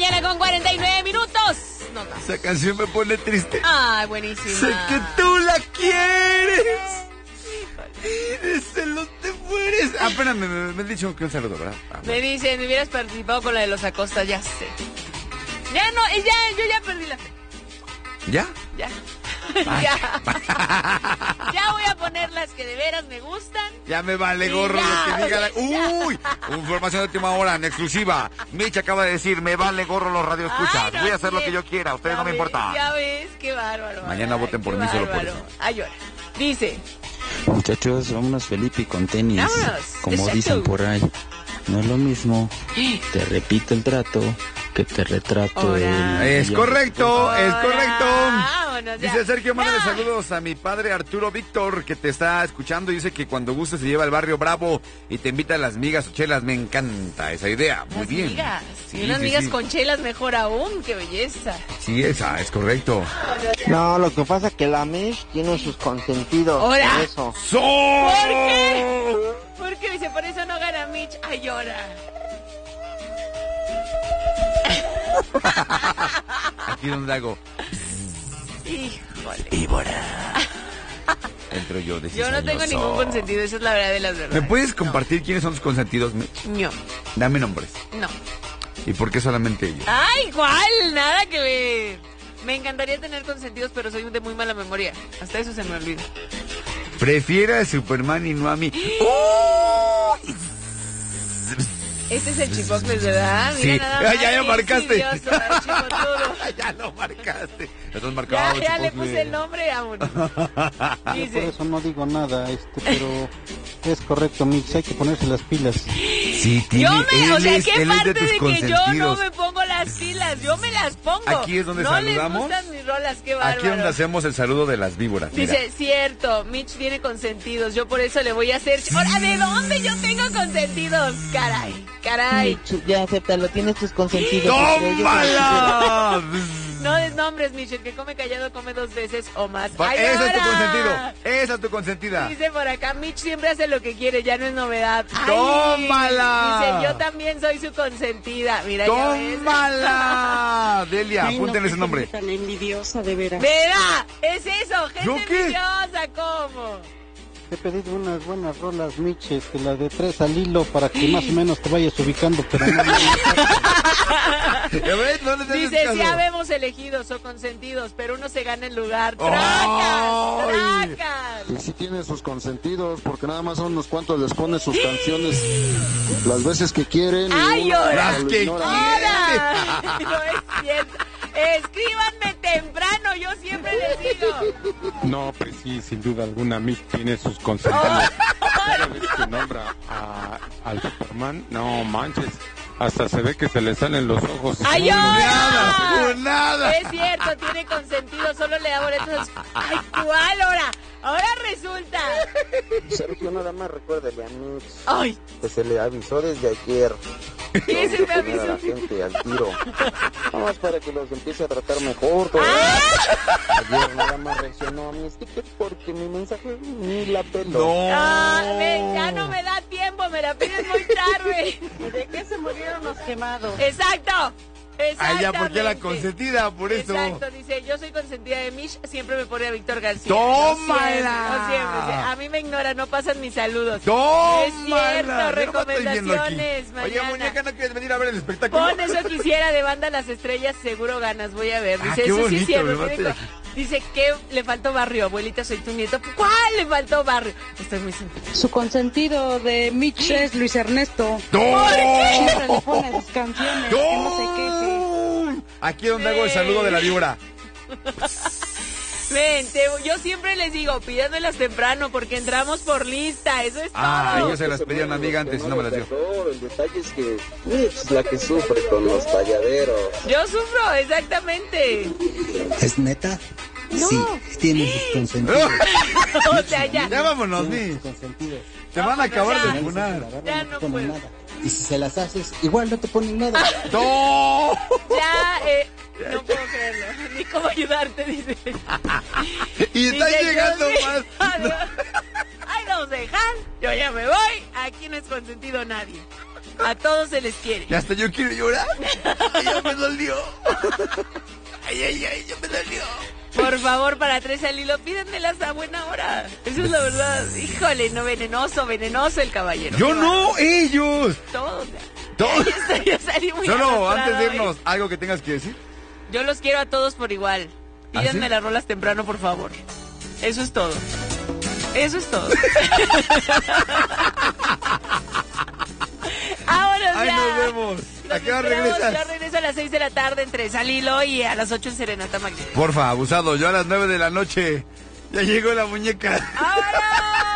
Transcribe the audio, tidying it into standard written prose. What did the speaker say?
mañana con 49 minutos. No, no. Esa canción me pone triste. Ay, buenísima. Sé que tú la quieres. Se los te mueres. Apenas me han dicho que un saludo, ¿verdad? Me dicen, me hubieras participado con la de los Acosta, ya sé. Ya no, yo ya perdí la fe. ¿Ya? Ya. Ya voy a poner las que de veras me gustan. Ya me vale gorro lo que diga la... ¡Uy! Información de última hora, en exclusiva. Mitch acaba de decir, me vale gorro los radioescuchas. No, voy a hacer lo que yo quiera, a ustedes no me importa. Ya ves, qué bárbaro. Mañana voten por mí solo por eso. Ay, ahora. Dice... Muchachos, vámonos Felipe con tenis. Vámonos, como exacto. dicen por ahí, no es lo mismo. Te repito el trato que te retrato. Es correcto, es correcto. Vámonos, ya. Dice Sergio, mándale saludos a mi padre Arturo Víctor, que te está escuchando. Dice que cuando guste se lleva al barrio Bravo y te invita a las migas o chelas. Me encanta esa idea. Muy bien. Migas. Sí, Y unas sí, migas sí. con chelas mejor aún. Qué belleza. Sí, esa, es correcto. No, lo que pasa es que la Mish tiene sus consentidos. ¡Hola! Por eso. ¿Por qué? ¿Por qué? Dice, por eso no gana Mitch. Ay, llora. Aquí donde hago. Híjole. Víbora. Entro yo de Yo no tengo ningún consentido, esa es la verdad de las verdades. ¿Me puedes compartir quiénes son tus consentidos, Mitch? No. Dame nombres. No. ¿Y por qué solamente ellos? Ay, ¿cuál? Nada que ver. Me encantaría tener consentidos, pero soy de muy mala memoria. Hasta eso se me olvida. Prefiero a Superman y no a mí. Este es el Chipocles, ¿verdad? Sí. Nada más, Ya qué marcaste. insidioso, el Chipotudo. Ya lo marcaste. Estás marcado. Ya le Chipocles. puse el nombre, vámonos. Por Dice, eso no digo nada, pero es correcto, Mix, hay que ponerse las pilas. Sí, tiene, yo me, o sea, él ¿qué es parte de tus de que yo no consentidos. me pongo las pilas? Yo me las pongo. Aquí es donde no saludamos. No les gustan mis rolas, qué bárbaro. Aquí donde hacemos el saludo de las víboras. Mira. Dice, cierto, Mitch tiene consentidos, yo por eso le voy a hacer... Ahora, ¿de dónde yo tengo consentidos? Caray, caray. Mitch, ya acéptalo, tienes tus consentidos. ¡Tómala! No des nombres, Mitch, el que come callado come 2 veces o más. ¡Ay, Esa es tu ahora! consentido. Esa es tu consentida. Dice por acá, Mitch siempre hace lo que quiere, ya no es novedad. ¡Ay! ¡Tómala! Dice, yo también soy su consentida. Mira, ya ves. ¡Tómala! Delia, apúntenle ese nombre. Tan envidiosa, de veras. ¡Mira! ¡Es eso! ¡Gente ¿Yo qué? envidiosa! ¿Cómo? Te he pedido unas buenas rolas, Mitch, la de 3 al hilo, para que más o menos te vayas ubicando, pero no. No les haces Dice, caso. sí habemos elegidos o consentidos, pero uno se gana el lugar. ¡Ay! ¡Tracas! ¡Tracas! Y sí tiene sus consentidos, porque nada más son unos cuantos les pone sus canciones las veces que quieren. ¡Ay, y uno ahora! lo que ignora. ¡Ahora! No es cierto. Escríbanme temprano, yo siempre les digo. No, pues sí, sin duda alguna, Mitch tiene sus consentidos. Cada vez que nombra al Superman, no manches, hasta se ve que se le salen los ojos. ¡Ay, ahora! Por nada. Es cierto, tiene consentido, solo le da boletos. ¡Ay, cuál hora! Ahora resulta. Sergio, nada más recuérdale a Mitch ¡Ay! que se le avisó desde ayer. ¿Qué se me Poner a la avisó? gente al tiro. Nada más para que los empiece a tratar mejor. Todo. ¡Ah! Ayer nada más reaccionó a mi sticker porque mi mensaje ni la peló. No. Ya no me da tiempo, me la pides muy tarde. ¿De qué se murieron los quemados? ¡Exacto! Ay, ya, porque la Exactamente. consentida, por eso. Exacto, dice, yo soy consentida de Mish, siempre me pone a Víctor García. ¡Tómala! No siempre, dice, a mí me ignora, no pasan mis saludos. ¡Tómala! Es cierto, Mira, no estoy viendo aquí. recomendaciones, Oye, mañana. muñeca, ¿no quieres venir a ver el espectáculo? Pon eso quisiera de Banda Las Estrellas, seguro ganas, voy a ver. Ah, Dice, qué eso sí bonito, es cierto. me va a tiene hacer dice que le faltó barrio, abuelita, soy tu nieto. ¿Cuál le faltó barrio? Estoy muy simple. Su consentido de Mitch es Luis Ernesto. ¡No! Siempre le pone sus canciones, que no se queje. Aquí donde hago el saludo de la víbora. Ven, yo siempre les digo, pídanmelas temprano porque entramos por lista, eso es todo. Ah, yo se las pedí a una amiga antes y no me las dio. El detalle es que Mitch es la que sufre con los talladeros. Yo sufro, exactamente. ¿Es neta? No. Sí, tiene sus consentidos. O sea, ya. Ya vámonos, Ni. Consentidos. Te van a acabar ya. de funar. Ya no ponen puedo. nada. Y si se las haces, igual no te ponen nada. ¡No! Ya, no puedo creerlo. Ni cómo ayudarte, dice. Y está Dice, llegando yo sí. más. Ay, nos dejan. Yo ya me voy. Aquí no es consentido nadie. A todos se les quiere. Y hasta yo quiero llorar. Ay, ya me dolió. Ay, ya me dolió. Por favor, para 3 al hilo, pídanmelas a buena hora. Eso es la verdad. Híjole, no, venenoso el caballero. Yo no, ellos. Todos. Todos. Yo salí muy Solo arrastrada antes de hoy. irnos, algo que tengas que decir. Yo los quiero a todos por igual. Pídanme ¿Ah, sí? las rolas temprano, por favor. Eso es todo. Eso es todo. Ahora Ay, ya. nos vemos. ¿A qué hora esperamos. regresas? Yo regreso a las 6 de la tarde entre Salilo y a las 8 en Serenata Magnética. Porfa, abusado. Yo a las 9 de la noche. Ya llegó la muñeca. ¡Ahora!